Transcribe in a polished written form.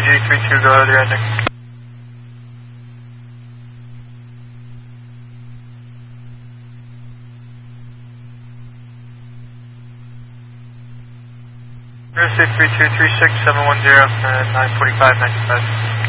CG32, go ahead with your ending. 0632 36710 at 9:45:95.